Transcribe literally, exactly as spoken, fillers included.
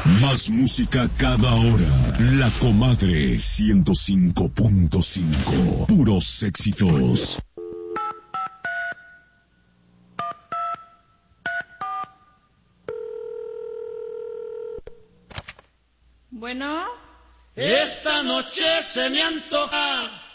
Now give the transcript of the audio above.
Más música cada hora. La Comadre ciento cinco punto cinco. Puros éxitos. Bueno. Esta noche se me antoja